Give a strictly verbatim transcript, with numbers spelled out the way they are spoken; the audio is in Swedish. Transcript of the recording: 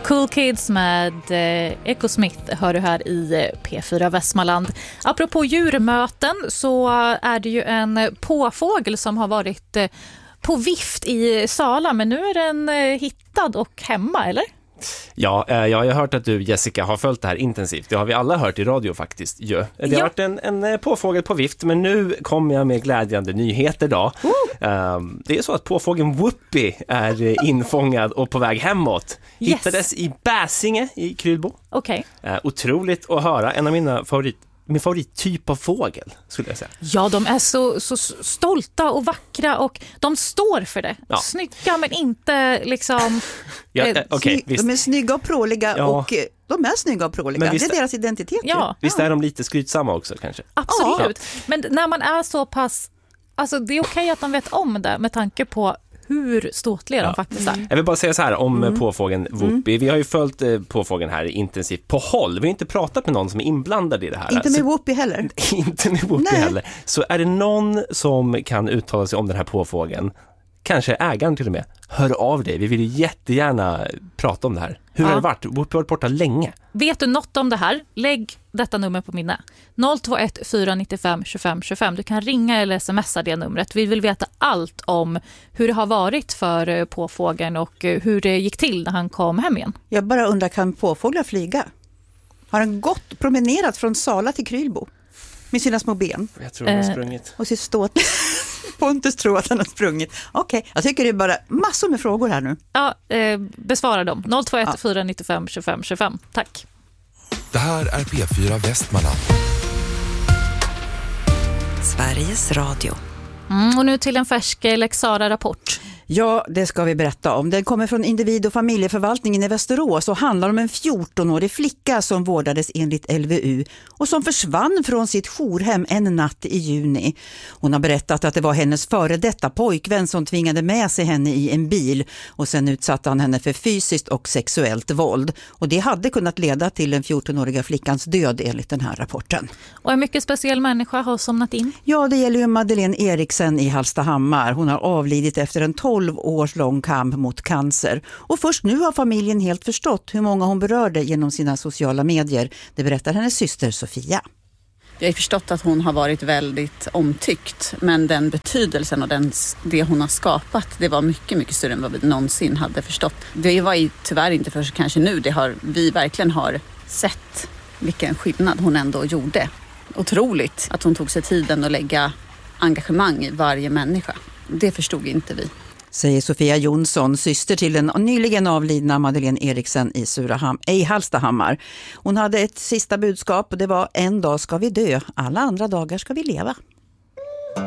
Cool Kids med eh, Echo Smith hör du här i eh, P fyra Västmanland. Apropå djurmöten så är det ju en påfågel som har varit eh, på vift i Sala, men nu är den eh, hittad och hemma, eller? Ja, eh, jag har hört att du, Jessica, har följt det här intensivt. Det har vi alla hört i radio faktiskt. Ja. Det har ja. varit en, en påfågel på vift, men nu kommer jag med glädjande nyheter då. Uh. Um, det är så att påfågeln Whoopi är infångad och på väg hemåt. Yes. Hittades i Bäsinge i Krylbo. Okej. Okay. Uh, otroligt att höra. En av mina favorit min favorittyp av fågel, skulle jag säga. Ja, de är så, så stolta och vackra och de står för det. Ja. Snygga, men inte liksom... ja, eh, okay, Sny- de är snygga och pråliga ja. och de är snygga och pråliga. Det är deras identitet. Ja. Visst är de lite skrytsamma också, kanske? Absolut. Ja. Men när man är så pass... Alltså, det är okej att de vet om det med tanke på hur ståtliga ja. de faktiskt är. Jag vill bara säga så här om mm. påfågeln Whoopi. Mm. Vi har ju följt eh, påfågeln här intensivt på håll. Vi har inte pratat med någon som är inblandad i det här. Inte med Whoopi heller. inte med Whoopi heller. Så är det någon som kan uttala sig om den här påfågeln, kanske ägaren till och med, hör av dig. Vi vill ju jättegärna prata om det här. Hur ja. har det varit? Whoopi har varit borta länge. Vet du något om det här? Lägg detta nummer på minne. noll två ett fyra nio fem två fem två fem. Du kan ringa eller smsa det numret. Vi vill veta allt om hur det har varit för påfågeln och hur det gick till när han kom hem igen. Jag bara undrar, kan påfåglar flyga? Har han gått promenerat från Sala till Krylbo med sina små ben? Jag tror han har sprungit. Eh, och sitt ståt. Pontus tror att han har sprungit. Okej, okay. Jag tycker det är bara massor med frågor här nu. Ja, eh, besvara dem. noll två ett fyra nio fem två fem två fem. Tack. Det här är P fyra Västmanland. Sveriges Radio. Mm, och nu till en färsk Lex Sarah-rapport. Ja, det ska vi berätta om. Den kommer från individ- och familjeförvaltningen i Västerås och handlar om en fjortonårig flicka som vårdades enligt L V U och som försvann från sitt jourhem en natt i juni. Hon har berättat att det var hennes före detta pojkvän som tvingade med sig henne i en bil och sen utsatte han henne för fysiskt och sexuellt våld. Och det hade kunnat leda till den fjortonåriga flickans död enligt den här rapporten. Och en mycket speciell människa har somnat in. Ja, det gäller ju Madeleine Eriksen i Hallstahammar. Hon har avlidit efter en tolv års lång kamp mot cancer. Och först nu har familjen helt förstått hur många hon berörde genom sina sociala medier. Det berättar hennes syster Sofia. Jag har förstått att hon har varit väldigt omtyckt, men den betydelsen och den, det hon har skapat, det var mycket, mycket större än vad vi någonsin hade förstått. Det var ju tyvärr inte först kanske nu det har, vi verkligen har sett vilken skillnad hon ändå gjorde. Otroligt att hon tog sig tiden att lägga engagemang i varje människa. Det förstod inte vi. Säger Sofia Jonsson, syster till den nyligen avlidna Madeleine Eriksen i, Suraham, i Hallstahammar. Hon hade ett sista budskap och det var: en dag ska vi dö, alla andra dagar ska vi leva.